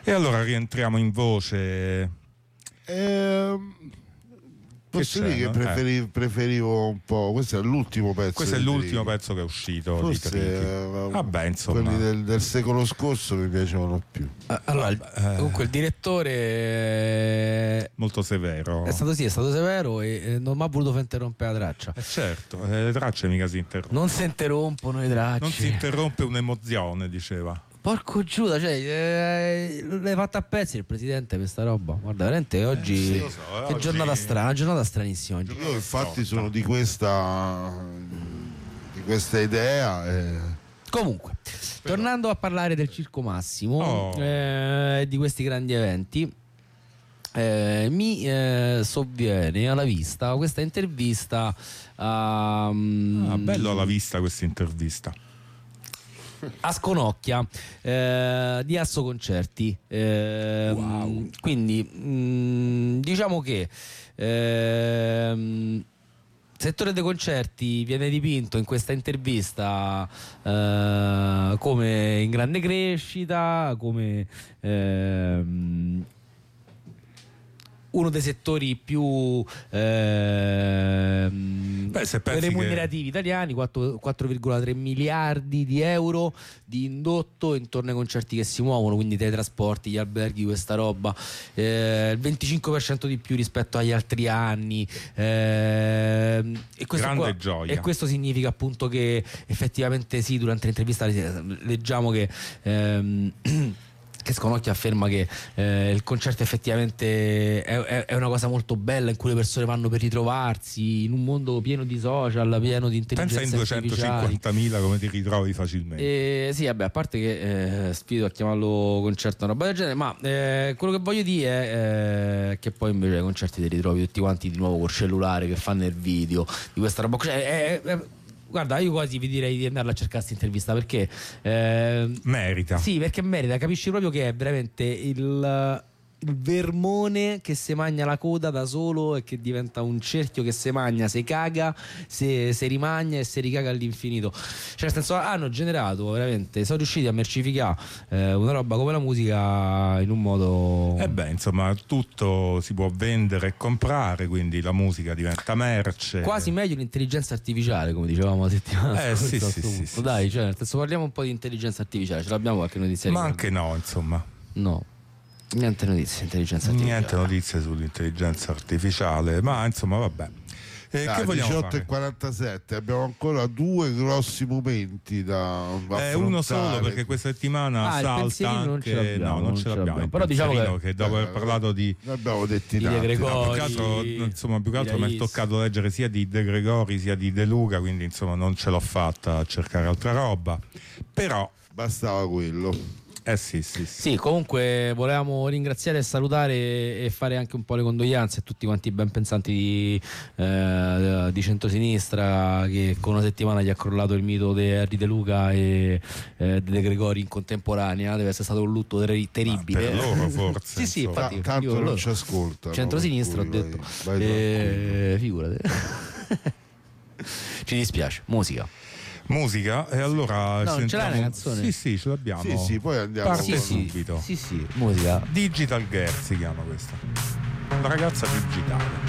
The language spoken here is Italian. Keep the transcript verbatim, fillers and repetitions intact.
E allora rientriamo in voce. Ehm, posso dire che preferi, eh. preferivo un po'. Questo è l'ultimo pezzo. Questo è l'ultimo Tricky. pezzo che è uscito. Forse, di eh, Vabbè, insomma. Quelli del, del secolo scorso mi piacevano più. Allora, eh. comunque il direttore molto severo. È stato sì, è stato severo e non mi ha voluto far interrompere la traccia. Eh certo, eh, le tracce mica si interrompono. Non si interrompono le tracce. Non si interrompe un'emozione, diceva. Porco Giuda, cioè, eh, l'hai fatta a pezzi il presidente questa roba. Guarda, veramente oggi eh, sì, so, che oggi... giornata strana, una giornata stranissima oggi. Io infatti sono di questa di questa idea. Eh. Comunque, Però... tornando a parlare del Circo Massimo oh. eh, di questi grandi eventi, eh, mi eh, sovviene alla vista questa intervista. Um, ah, bello alla vista questa intervista. A Sconocchia eh, di Asso Concerti, eh, wow. Quindi mh, diciamo che eh, il settore dei concerti viene dipinto in questa intervista eh, come in grande crescita, come eh, uno dei settori più eh, Beh, se remunerativi che... italiani, quattro virgola tre miliardi di euro di indotto intorno ai concerti che si muovono, quindi teletrasporti, gli alberghi, questa roba, eh, il venticinque per cento di più rispetto agli altri anni, eh, e questo grande qua, gioia. E questo significa appunto che effettivamente sì, durante l'intervista leggiamo che ehm, che Sconocchia afferma che eh, il concerto effettivamente è, è, è una cosa molto bella in cui le persone vanno per ritrovarsi in un mondo pieno di social, pieno di intelligenza pensa in duecentocinquantamila come ti ritrovi facilmente. Eh, sì, vabbè, a parte che eh, sfido a chiamarlo concerto una roba del genere, ma eh, quello che voglio dire è eh, che poi invece ai concerti ti ritrovi tutti quanti di nuovo col cellulare che fanno il video di questa roba, cioè, è, è, guarda, io quasi vi direi di andarla a cercare questa intervista perché eh, merita. Sì, perché merita, capisci proprio che è veramente il, il vermone che si magna la coda da solo e che diventa un cerchio che si magna, si caga, si, si rimagna e si ricaga all'infinito. Cioè, nel senso, hanno generato veramente, sono riusciti a mercificare eh, una roba come la musica in un modo. E eh beh, insomma, tutto si può vendere e comprare, quindi la musica diventa merce. Quasi meglio l'intelligenza artificiale, come dicevamo la settimana eh, scorsa. Sì, sì, sì, sì, Dai, sì. Cioè, nel senso, parliamo un po' di intelligenza artificiale, ce l'abbiamo qualche notizia? Ma anche no, insomma. No. Niente notizie, intelligenza artificiale. Niente notizie sull'intelligenza artificiale, ma insomma vabbè. Eh, ah, che vogliamo diciotto fare? e quarantasette, abbiamo ancora due grossi momenti da affrontare. Eh, uno solo, perché questa settimana ah, salta anche non no, non, non ce l'abbiamo, l'abbiamo. Però diciamo che, che dopo aver parlato di ne abbiamo detti di De Gregori, no, più che altro, insomma, più che altro mi è toccato leggere sia di De Gregori sia di De Luca, quindi insomma non ce l'ho fatta a cercare altra roba, però bastava quello. Eh sì, sì, sì. Sì, comunque volevamo ringraziare e salutare e fare anche un po' le condoglianze a tutti quanti i ben pensanti di, eh, di centrosinistra, che con una settimana gli ha crollato il mito di Henry De Luca e eh, De Gregori in contemporanea. Deve essere stato un lutto ter- terribile. Ma per loro forse. Sì, sì, infatti, T- tanto non loro. ci ascolta. Centrosinistra, ho detto. Vai, vai eh, figurate. Ci dispiace. Musica. Musica e allora no, sentiamo... ce l'hai una canzone? Sì, sì, ce l'abbiamo. Sì, sì, poi andiamo Parte sì, subito. Sì, sì, musica. Digital Girl si chiama questa. Una ragazza digitale.